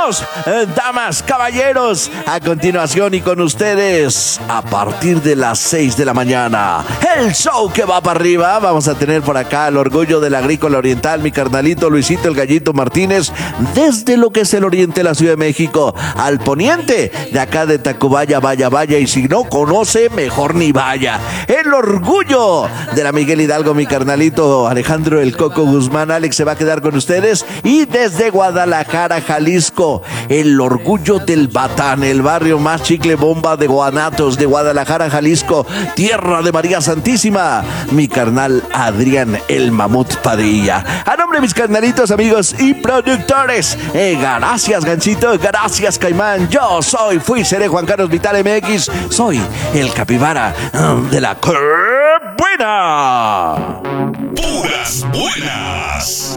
Vámonos, damas, caballeros. A continuación y con ustedes, a partir de las 6 de la mañana, el show que va para arriba. Vamos a tener por acá el orgullo del agrícola oriental, mi carnalito Luisito el Gallito Martínez, desde lo que es el oriente de la Ciudad de México al poniente de acá de Tacubaya, vaya, y si no conoce, mejor ni vaya. El orgullo de la Miguel Hidalgo, mi carnalito Alejandro el Coco Guzmán. Alex se va a quedar con ustedes. Y desde Guadalajara, Jalisco, el orgullo del Batán, el barrio más chicle bomba de Guanatos de Guadalajara, Jalisco, tierra de María Santísima, mi carnal Adrián el Mamut Padilla. A nombre de mis carnalitos, amigos y productores, gracias Gancito, gracias Caimán. Yo fui, seré Juan Carlos Vital MX. Soy el capibara de la ¡Qué buena! ¡Puras buenas!